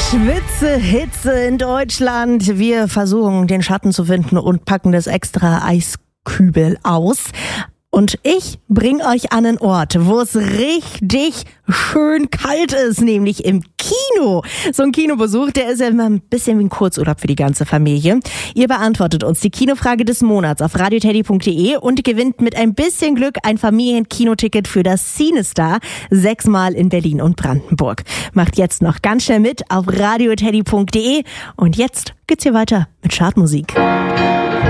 Schwitze, Hitze in Deutschland. Wir versuchen, den Schatten zu finden und packen das extra Eiskübel aus. Und ich bringe euch an einen Ort, wo es richtig schön kalt ist, nämlich im Kino. So ein Kinobesuch, der ist ja immer ein bisschen wie ein Kurzurlaub für die ganze Familie. Ihr beantwortet uns die Kinofrage des Monats auf radioteddy.de und gewinnt mit ein bisschen Glück ein Familienkinoticket für das CineStar 6-mal in Berlin und Brandenburg. Macht jetzt noch ganz schnell mit auf radioteddy.de und jetzt geht's hier weiter mit Chartmusik.